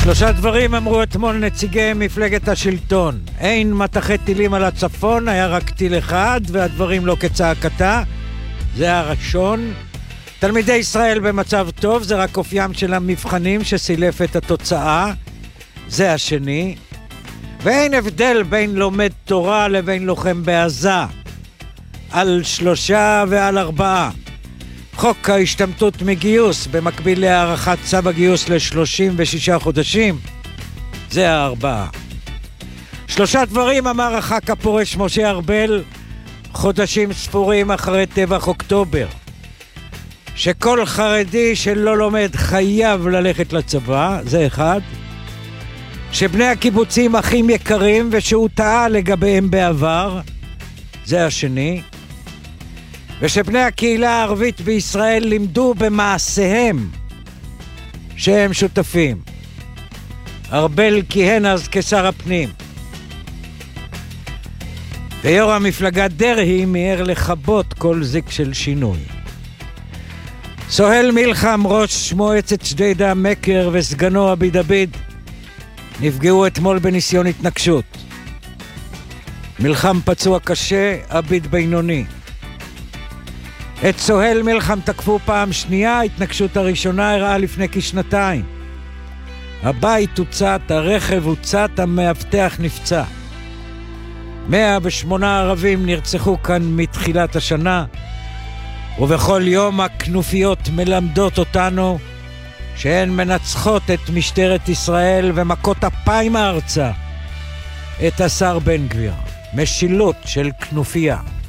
שלושה דברים אמרו אתמול נציגי מפלגת השלטון. אין מטחי טילים על הצפון, היה רק טיל אחד, והדברים לא כצעקתה. זה הראשון. תלמידי ישראל במצב טוב, זה רק אופיים של המבחנים שסילף את התוצאה. זה השני. ואין הבדל בין לומד תורה לבין לוחם בעזה. על 3 ועל 4. חוק ההשתמטות מגיוס במקביל להארכת צו הגיוס ל36 חודשים, זה 4. 3 דברים אמר הח"כ הפורש משה ארבל חודשים ספורים אחרי טבח אוקטובר: שכל חרדי שלא לומד חייב ללכת לצבא, זה 1. שבני הקיבוצים אחים יקרים ושהוא טעה לגביהם בעבר, זה השני. ושבני הקהילה הערבית בישראל לימדו במעשיהם שהם שותפים. ארבל כיהן אז כשר הפנים. ויו"ר המפלגה דרעי מיהר לכבות כל זיק של שינוי. סוהל מלחם, ראש מועצת ג'דיידה מכר, וסגנו עביד עביד נפגעו אתמול בניסיון התנקשות. מלחם פצוע קשה, עביד בינוני. את סוהל מלחם תקפו פעם שנייה, ההתנקשות הראשונה אירעה לפני כשנתיים. הבית הוצת, הרכב הוצת, המאבטח נפצע. 108 ערבים נרצחו כאן מתחילת השנה, ובכל יום הכנופיות מלמדות אותנו שהן מנצחות את משטרת ישראל ומכות אפיים הארצה את השר בן גביר. משילות של כנופיה.